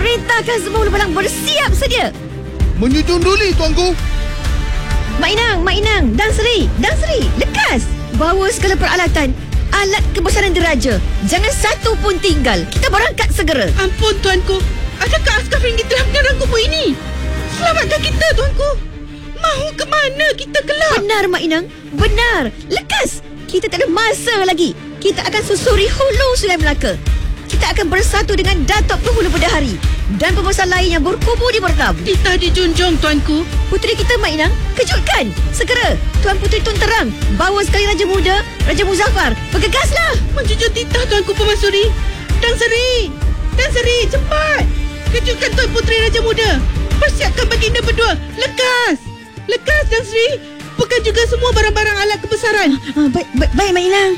Perintahkan semua ulu-balang bersiap sedia. Menjunjung duli, tuanku. Mak Inang, Dan Seri, lekas. Bawa segala peralatan, alat kebesaran diraja. Jangan satu pun tinggal. Kita berangkat segera. Ampun, tuanku. Adakah askar Fringgi telah menyerang kubu ini? Selamatkan kita, tuanku. Mahu ke mana kita kelak? Benar, Mak Inang. Benar. Lekas. Kita tak ada masa lagi. Kita akan susuri hulu Sungai Melaka. Kita akan bersatu dengan Datuk Penghulu Bidadari dan pembesar lain yang berkubu di Bertam. Titah dijunjung, tuanku. Puteri kita, Mak Inang, kejutkan. Segera, Tuan Puteri Tun Terang, bawa sekali Raja Muda, Raja Muzaffar. Bergegaslah. Menjunjung titah, tuanku Permaisuri. Dan Seri, cepat. Kejutkan Tuan Puteri Raja Muda. Persiapkan baginda berdua. Lekas, Dan Seri. Pegang juga semua barang-barang alat kebesaran. Baik, Mak Inang.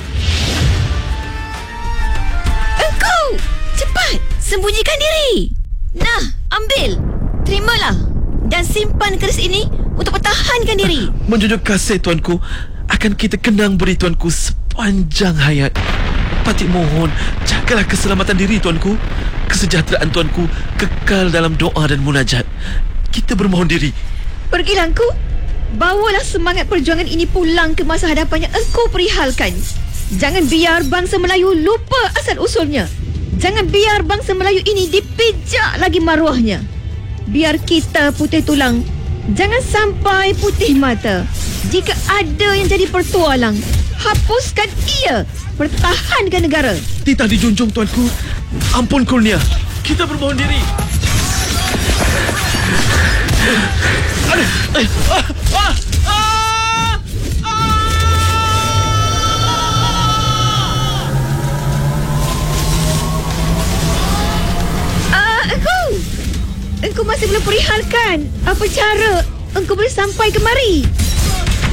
Engkau, cepat, sembunyikan diri. Nah, ambil. Terimalah. Dan simpan keris ini untuk pertahankan diri. Menjunjung kasih, tuanku. Akan kita kenang beri tuanku sepanjang hayat. Patik mohon, jagalah keselamatan diri, tuanku. Kesejahteraan tuanku kekal dalam doa dan munajat. Kita bermohon diri. Pergilah engkau. Bawalah semangat perjuangan ini pulang ke masa hadapan yang engkau perihalkan. Jangan biar bangsa Melayu lupa asal-usulnya. Jangan biar bangsa Melayu ini dipijak lagi maruahnya. Biar kita putih tulang, jangan sampai putih mata. Jika ada yang jadi pertualang, hapuskan ia. Pertahankan negara. Titah dijunjung, tuanku. Ampun kurnia. Kita bermohon diri. Engkau masih belum perihalkan. Apa cara engkau boleh sampai kemari?